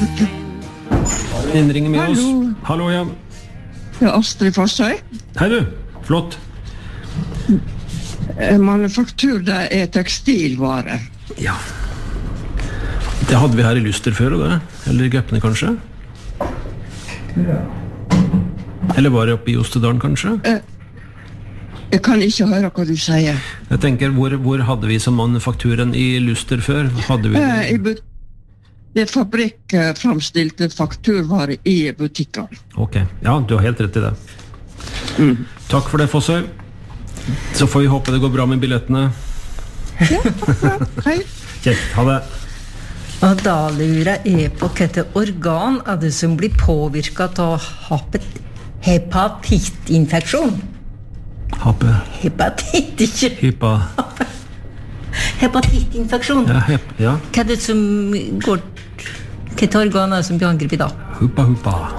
Innringer med oss. Hallo, ja. Ja, Astrid Fossøy. Hei du, flott. Manufaktur, det tekstilvare. Ja. Det hadde vi her I Lyster før, og det. Eller I Gøpne, kanskje? Eller bare oppe I Ostedalen, kanskje? Jeg kan ikke høre hva du sier. Jeg tenker, hvor hadde vi som manufakturen I Lyster før? Hadde vi... Det fabrikkframstilte fakturvare I butikken. Ok, ja, du har helt rett I det. Takk for det, Fossøy. Så får vi håpe det går bra med billettene. Ja, bra. Hei. Kjekt, ha det. Og da lurer jeg på hvilke organ det som blir påvirket av hepatittinfeksjon. Hepatit, ikke? Hepatittinfeksjon. Ja. Hva det som går... Hvilke organ det som blir angrepet da? Huppa.